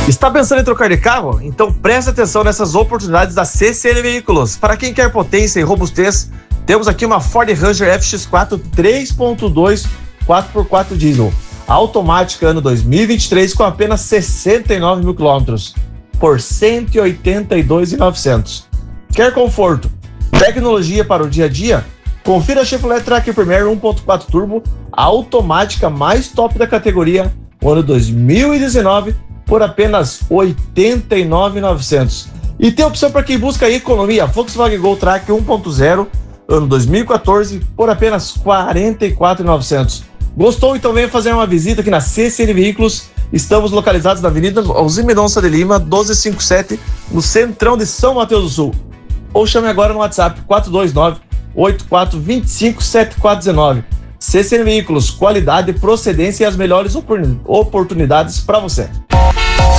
Está pensando em trocar de carro? Então preste atenção nessas oportunidades da CCN Veículos. Para quem quer potência e robustez, temos aqui uma Ford Ranger FX4 3.2 4x4 diesel, automática ano 2023 com apenas 69 mil quilômetros, por R$ 182.900. Quer conforto, tecnologia para o dia a dia? Confira a Chevrolet Tracker Premier 1.4 Turbo, a automática mais top da categoria, ano 2019, por apenas R$ 89.900. E tem opção para quem busca economia, Volkswagen Gol Tracker 1.0, ano 2014, por apenas R$ 44.900. Gostou? Então venha fazer uma visita aqui na CCN Veículos. Estamos localizados na Avenida Alzir Mendonça de Lima, 1257, no centrão de São Mateus do Sul. Ou chame agora no WhatsApp 429-8425-7419. CCN Veículos, qualidade, procedência e as melhores oportunidades para você.